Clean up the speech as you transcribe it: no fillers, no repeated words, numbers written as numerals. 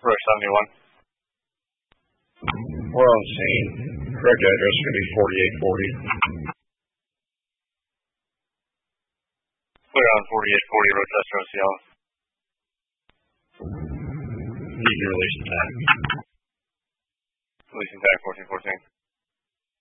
Route 71. We're on scene. Correct address is going to be 4840. Clear on 4840 Rochester, Osceola. You can release the tag. Releasing tag 1414.